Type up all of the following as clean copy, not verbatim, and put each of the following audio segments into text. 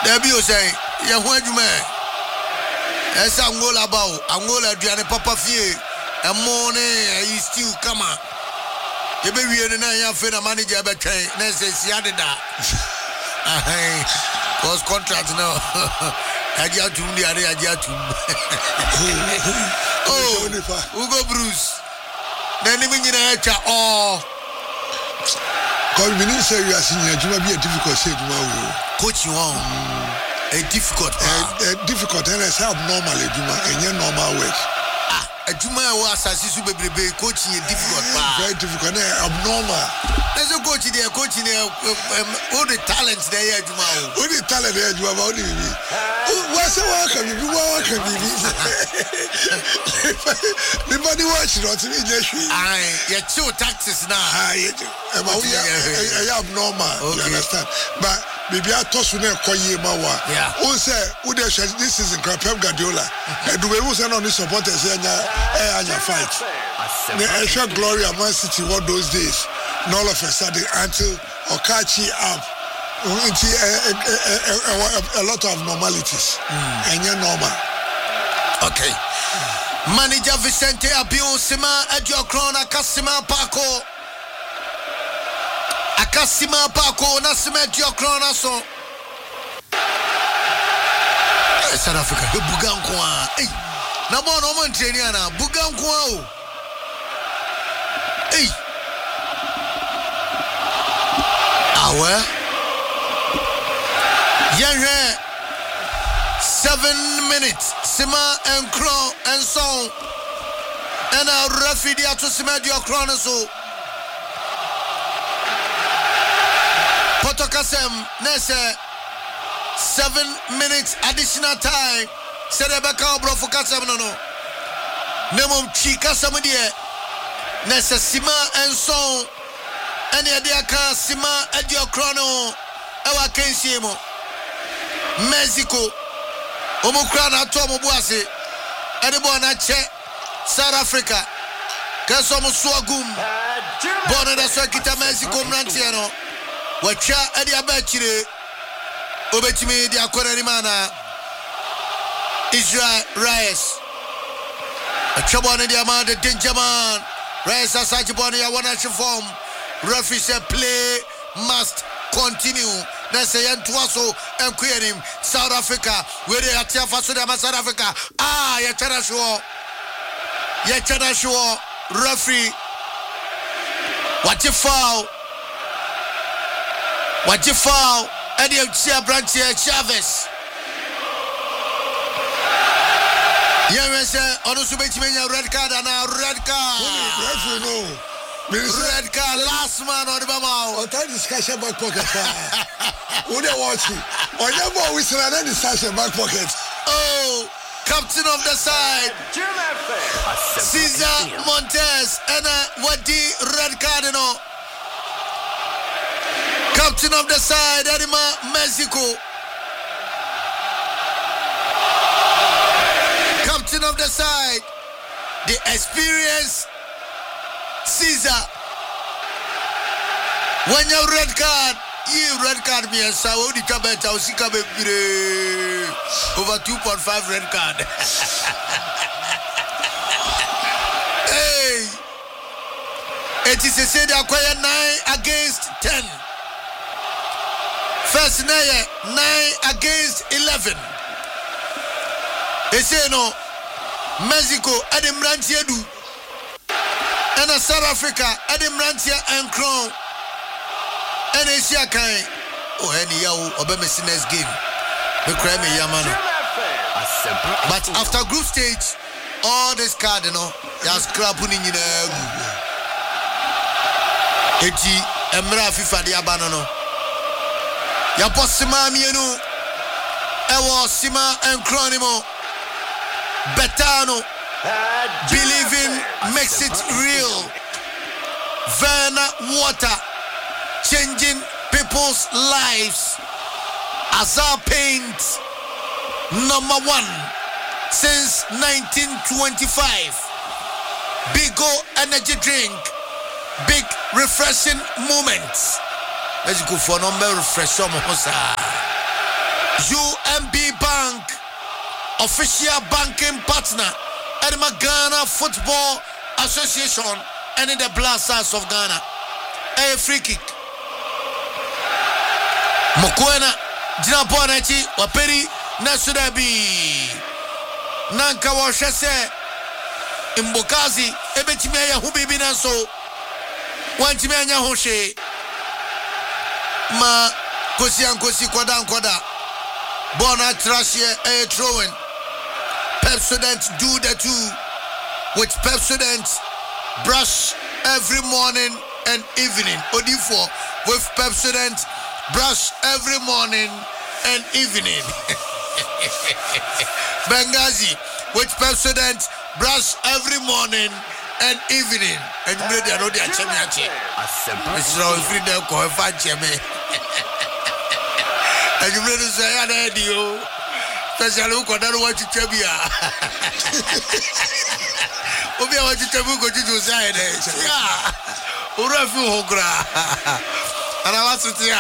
Debut say, ya who you man? As Angola bow, Angola Diana Papa Fie, a morning, you still come on. You be we and I have a manager, but Nessus Yadida. Cause contract now. Ajatum, the area Ajatum. Oh, Ugo Bruce. Then even in a cha oh. Because we didn't say you are senior, it will be a difficult stage. Coach, you want a difficult, difficult, and it's abnormal, and your normal work. A Juma was as you be coaching a difficult, very difficult, abnormal. There's a coach there, coaching all the talents there, Juma. All the talent there, Juma. What's the welcome? You welcome me. Nobody watching on TV. You're two taxes now. I abnormal, you understand? But maybe I toss you now, yeah. Who say, this is in Pep Guardiola. And the way who's on this supporters and your fight. I shot glory at Man City what those days. And all of a sudden, until Okachi up, into a lot of normalities. And you're normal. Okay. Manager Vicente Abion Sima at your crown, Akasima Paco. Akasima Paco, Nasima at your crown, so. South Africa, Bugankwa. Hey, Namo no man Treniana, Bugankwa. Hey, our Yanga 7 minutes, Sima and Crow and Song, and our referee to Sima your crown, so. Potokasem, Nessa. 7 minutes additional time. Said Rebecca Obro for Casamano. Nemum Chika Samudia. Nessa Sima and Song. And Yadiaka Sima at your chrono. Ewa Kensiemo. Mexico. Omukrana Tomo Boise. Edibona Che. South Africa. Kasomo Swagum. Bonada Swakita Mexico Nantiano. Wacha Edia Bachire. Obetimi di Akwarimana Israel Reyes a trouble in the amount of danger man Reyes as such a body I want to form referee said play must continue let's say Tuaso and Querim South Africa where they are Tiafa South Africa Yachana show referee what you foul Eddie Branche Chavez. Yes, on the red card and a red card. Red card, last man on the Bama. On time discussion back pocket. Who they watching? On your ball, we still have discussion back pocket. Oh, captain of the side. Cesar Montes and what the red card, you know. Captain of the side, Edima Mexico. Captain of the side, the experienced Caesar. When you red card me and Saudi Tabeta Usikabe over 2.5 red card. Hey, it is a say they acquire 9 against 10. First 9 against 11. They say no. Mexico, Adam Rantia do. And South Africa, Adam Rantia and Crown. And Asia Kai. Oh, any yaw, Obama next game. The crime Yamano. But after group stage, all this card, you know, you're scrapping in the Eti Emra FIFA the Abanono. Yaposima Mienu Ewa Sima and Cronimo Betano Believing makes it real. Verna Water changing people's lives. Azar Paint #1 since 1925. Bigo energy drink. Big refreshing moments. Let's go for number refresh some hosa. UMB Bank, official banking partner, Edema Ghana Football Association, and in the Blasters of Ghana. A free kick. Mokwena, Jina Bonachi, Waperi, Nasudabi. Nanka Washase, Imbokazi, Ebetimaya Hubi Naso, Wantimanya Hoshe, Ma Kosi Kwada. Bona Trashie, a throwing. Pepsodent do the two. With Pepsodent, brush every morning and evening. Odifo, with Pepsodent, brush every morning and evening. Benghazi, with Pepsodent, brush every morning and evening. And you made a chemiachi. It's all free there, go and find chemi. And you made a say, I had you. Special look on that what you tell me. Obi awati tabu ko jitu sai de. Ya. Ora fi hogra. Ana wasutia.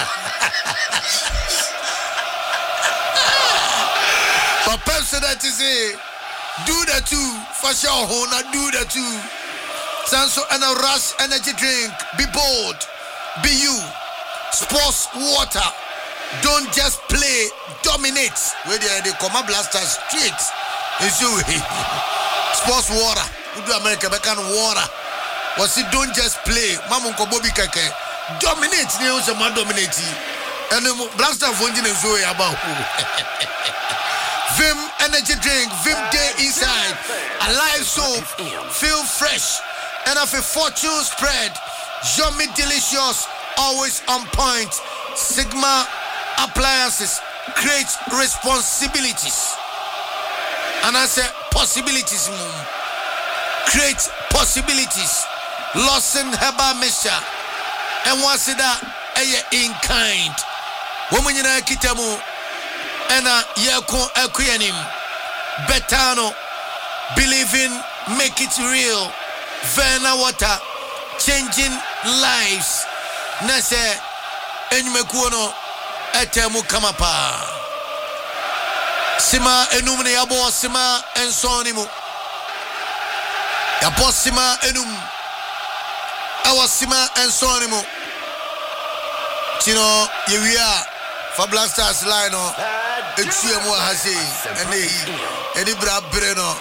For person that is say do the two for sure hona do the two. Sanso and a rush energy drink. Be bold. Be you. Sports water. Don't just play, dominate. Where they come up blasters straight. It's you. Sports water. We do America Becan water. Was it don't just play. Mamun Kobobi Kake. Dominate. They also dominate. And the blaster of Wondin is way about who. Vim energy drink. Vim day inside. Alive soap. Feel fresh. And of a fortune spread. Yummy delicious. Always on point. Sigma appliances create responsibilities. And I say possibilities. Create possibilities. Lawson Herbal Mixture. And once that in kind. Woman in a kitamu. And a yako akuyanim. Betano. Believe in, make it real. Verna water. Changing lives. Nase. Enyumekuono. Etemu kamapa. Sima enum ne yabo sima ensonimu. Yabo sima enum. Awa sima ensonimu. Tino yewia for blasters line no. Etuemu hase eni bra breno.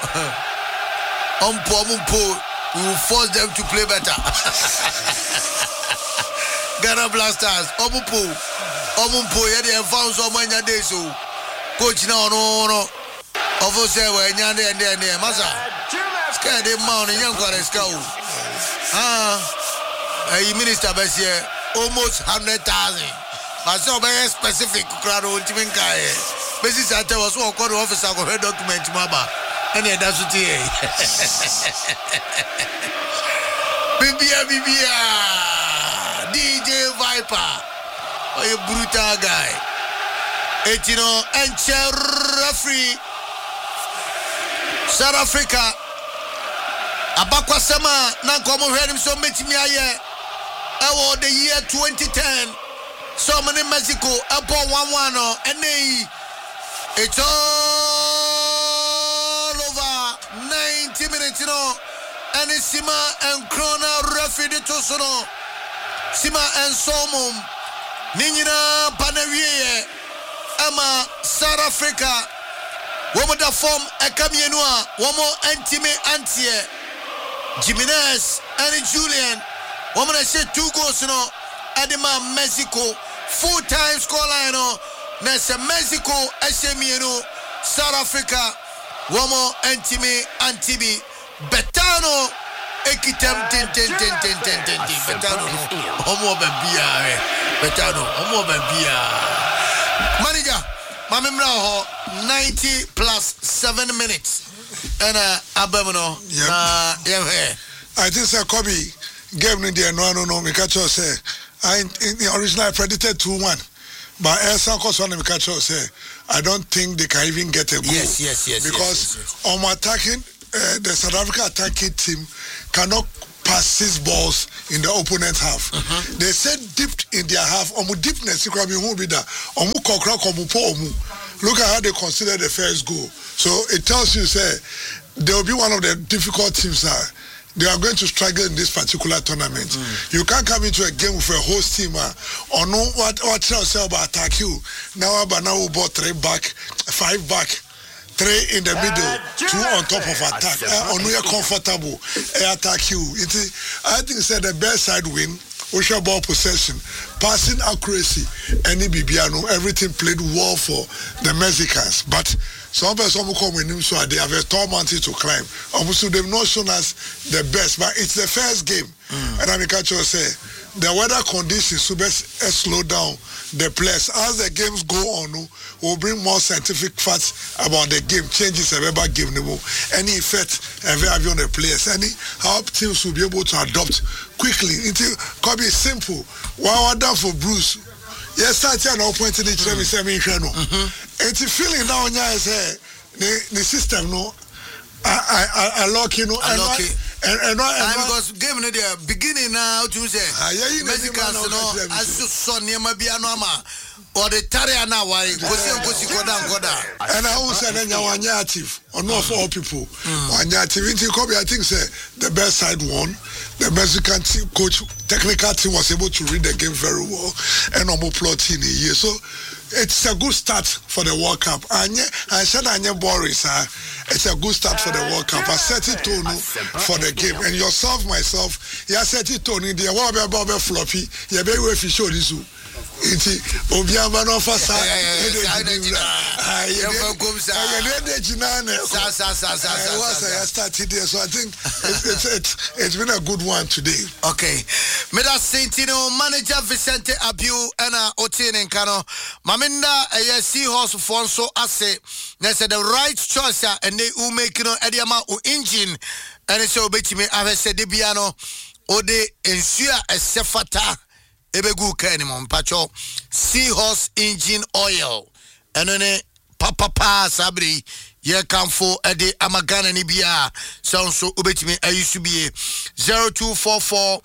Ompo we will force them to play better. Ghana Blasters Omumpo yedi enfounce omanya deso. Coach na ono ovo se we nyande ende masa. Scared the man yan kware ska o. Minister besie almost 100,000. But so very specific crowd ultimate guy. Besi sate was so called officer go document maba. Any that's what he. Bibia DJ Viper. Oh, you brutal guy. Etino and referee South Africa. Abakwa Sama Nankomo heard him so much me aye. Our the year 2010. So many Mexico upon 1-1 and it's all over 90 minutes, you know. And it's Sima and Krona referee to Sono. Sima and Somum. Nina Panarie. Ama South Africa. Woman da form a Camienua. Woman Antime Antie. Jimenez and Julian. Woman I said 2 goals, you know. Adema Mexico. Full-time scoreline. Nessa Mexico, SMU, South Africa, Womo, Antime, Antibi, Betano, Ekitem, Betano, Homo Bambia, Betano, Homo Bambia. Manager, Mamimra, 90 plus 7 minutes. And Abemino, I think Sir Kobe gave me the no, Mikacho say, in the original predicted 2-1. But Elsa Koswana Mikacho say, I don't think they can even get a goal. Yes. Because on attacking, the South Africa attacking team cannot pass 6 balls in the opponent half. They said dipped in their half. Omu deepness, look at how they consider the first goal. So it tells you, say, they will be one of the difficult teams. They are going to struggle in this particular tournament. You can't come into a game with a host team or know what else about attack you. Now we bought 3 back, 5 back, 3 in the middle, 2 on top of attack. We are comfortable. Attack you. I think it's the best side win. Osha ball possession, passing accuracy, any Bibiano, everything played well for the Mexicans. But some person come with him, so they have a tall mountain to climb. Obviously, they've not shown us the best, but it's the first game. And I can say the weather conditions will slow down the players. As the games go on, we'll bring more scientific facts about the game, changes ever game, any effect ever have on the players, any how teams will be able to adopt quickly. It can be simple. What done for Bruce? Yes, start here now pointing each other. It's feeling now on your the system, no. I lock you know, and because game in the beginning now to say Mexicans no as so near Mabiano or the Taria now why go down. And I also said one active or not for all people. One activity copy I think say the best side won. The Mexican team coach technical team was able to read the game very well and almost plot in a year. So it's a good start for the World Cup. I said Boris, it's a good start for the World Cup. I set it tone for the game. And yourself, myself, I set it tone in the Wabba floppy. You better if you show this. Iti obiamba no fasa started there, so I think it's been a good one today. Okay, Meda Sentino manager Vicente Abiu and Otien Nkano Maminda Seahorse Fonso Ase. They said the right choice and they will make Ediama engine and it's obetime Ave said Debiano Ode ensure a sefata. Ebegu kenimon pacho Seahorse engine oil enone papa sabri ye kamfo ede amagana ni bia so ubetimi ayusubie 0244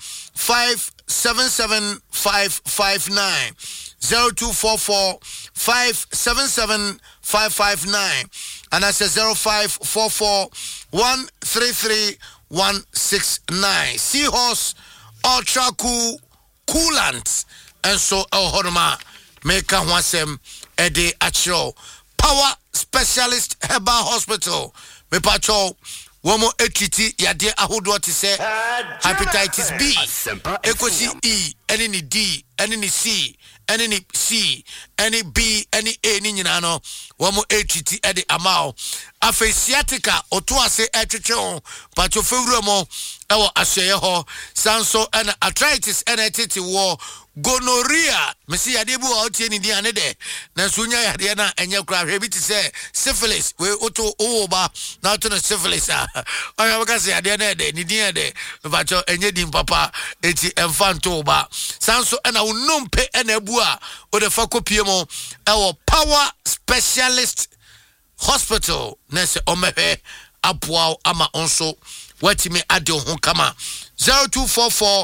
577 559 0244 577 559 and I say 0544 133 169 Seahorse Ultra Cool Coolant and so Horma make a wasem ede achro Power Specialist Herbal Hospital me pacho womo etiti yade ahodo ti se hepatitis B ekosi E any D any C any C any B any A ni nyina no womo etiti ede amao afa sciatica otoase etwetwe pacho fewuro mo ewo aseye ho sanso and arthritis and etiti wo gonorrhea mesi yade bu o tie ni dia ne de na so nya yade na enye kra hwe bi ti se syphilis we oto oba na to no syphilis oya baka se yade na de ni dia de pacho enye dim papa eti emfanto ba sanso na unompe na ebu a o de fa kopie mo ewo Power Specialist Hospital nese omehe apoa ama onso watimi ade ho kama 0244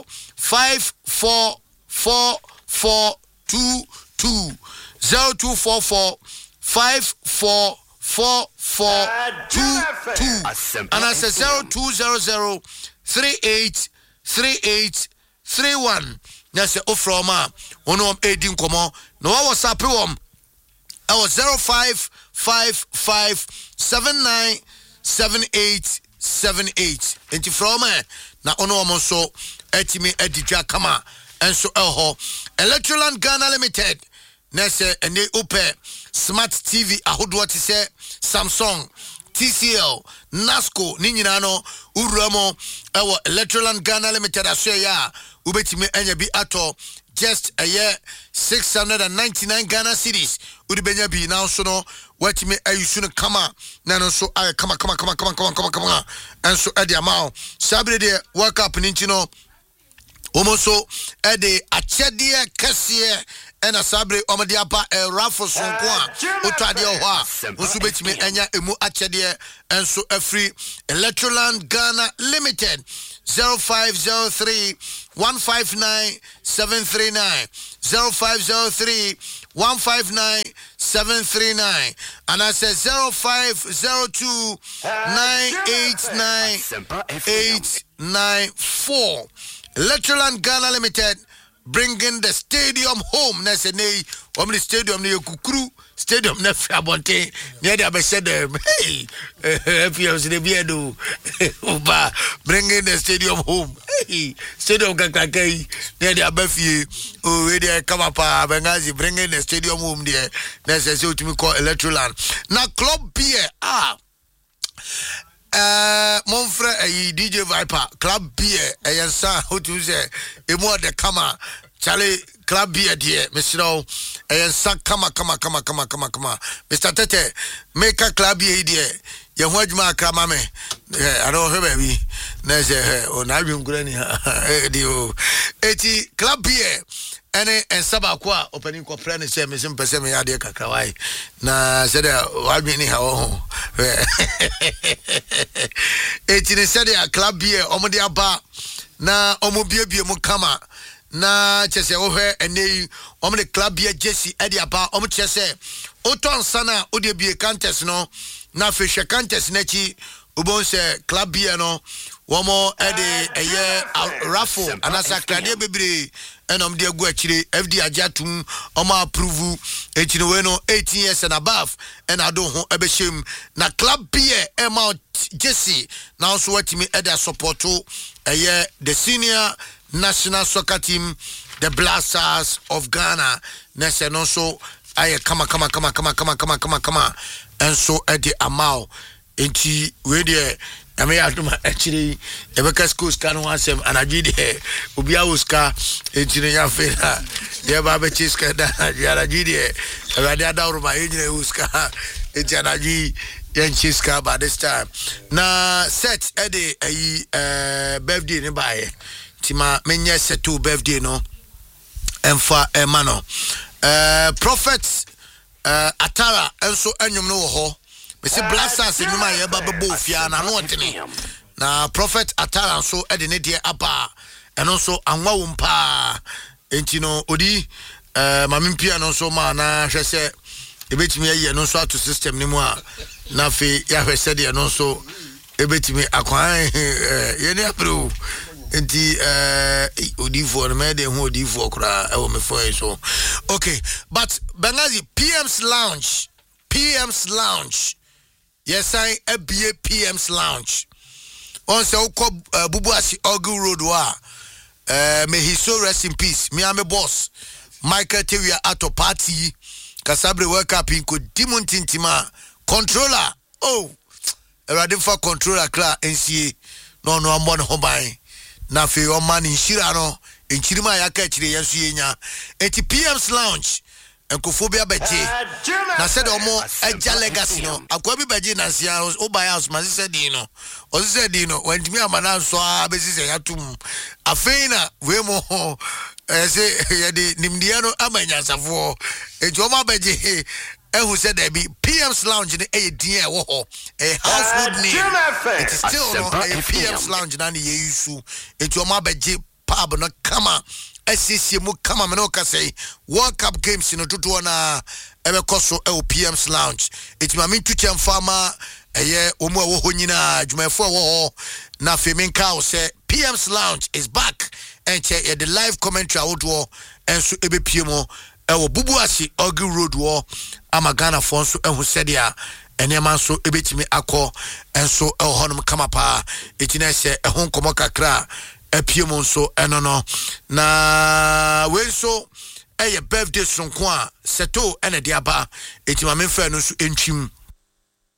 544422 0244 544422 and I say 0200 383831 nese ofroma ono edin komo no WhatsApp wom I was 0557978878 enti from na ono omonso etimi edija kama enso elho Electroland Ghana Limited nese ene ope smart TV ahodo ti se Samsung TCL Nasco ni nyina no uramo ewo Electroland Ghana Limited asya ubetimi enya bi ato just a year 699 Ghana cedis udibenya bi now so no watimi ayusu kama na no so kama and so edi amount sabre de work up ninchi no omoso edi achedie kese ena sabre omde apa rafo sonko a otade ho a nso betimi enya emu achede enso afri Electroland Ghana Limited 0503 159 739 0503 159 739 and I said 0502 989 894 Electroland Ghana Limited bringing the stadium home. Nese nei omni stadium ne kukuru stadium na fiabonte near the abesede hey FPMs de biedo uba bringing the stadium home. Hey stadium kakakai near the abefie o we dey come up Bengazi bringing the stadium home there. Nese say to me call Electroland. Na club beer mon frère DJ Viper club beer ayansa how to say e mo de kama Charlie club beer there Mr. ayansa kama Mr. Tete make a club beer there ye ho adwuma akra me I don't have baby na say o na adwum kura ni dio eti club beer ene ensaba kwa opening ko plan say me sim pese me yade kakrawai na said wadwi ni ha ho eti ne said a club beer omode aba na omobiebie mu kama na chese wo hwe ene omode club beer jersey ade aba omo chese oton sana odebie contest no na fehwe contest na chi ubon se club beer no womo ede eye raffle anasa krade bebre enom de agu akire FD ajatum omo approve etine we no 18 years and above and ado ho ebeshem na club beer amount Jesse now so watimi ede support eye the senior national soccer team the Blasters of Ghana na se no so aye kama and so ede amount enti we there I mean, actually, Ebeka schools can want some and I did here. Ubia Uska, engineer Fena, the Babachiska, Yarajidi, Radia my engineer Uska, Ejanaji, Yanchiska by this time. Na set Eddie a birthday nearby. Tima Menya set two birthday no, and for a mano. Prophets Atara, and so anyum no ho. We see Blasters in my Babo Fia and Anotini. Now, Prophet Atara so Edinity Apa and also Anwumpa. And you know, Odi, Mamimpia no so mana, she said, a bit me a no so to system ni moi. Nafi Yahweh said, and also a bit me acquire Yenapro. And the Odi for the maid and who Odi for cry over for so. Okay, but Bangazi PM's Lounge. Yes, I ABA PM's Lounge. On so Bubuasi Ogu Road wa. May he so rest in peace. Me am a boss. Michael Teria ato party. Kasabre work up in could demon tintima. Controller. Oh, a radical controller cla NCA. No, I'm one home. Na fe your man in Shirano. In Chirima Yakachri Yasuya. Eti PM's Lounge. Enkofobia beje na said omo eja legacy no akwabi beje na sia oba house ma said no o said no when me amana so abesi se yatum afeina we mo say ye de nimdia no amanya safo ejoma beje who said there be PM's Lounge in a dear wo a household name it is still no a PM's Lounge na ye use ejoma beje pub no kama SCC mu kama menoka say World Cup games in tutu na ebekoso PM's Lounge it ma mintu chemfama eye omu wo ho nyina dwumafo wo na feminka say PM's Lounge is back and che the live commentary outwo enso ebepiem ewo Bubuasi Ogu Road wo amagana fonso ehu sedia enema so ebetimi akọ enso ehonum kama pa etina se ehon komo kakra epiem so enono na we so eye birthday sonko a seto ene dia ba etima memfa no so entwim